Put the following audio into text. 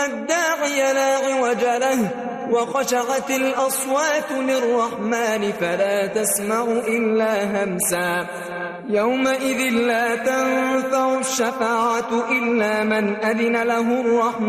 الداعي لا عوج له وخشعت الأصوات للرحمن فلا تسمع إلا همسا يومئذ لا تنفع الشفاعة إلا من أذن له الرحمن